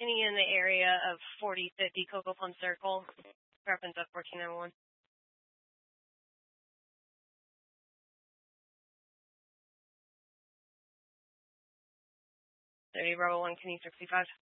Any in the area of 4050 Cocoa Plum Circle, reference of 1401. 30 Bravo 1, can you 65?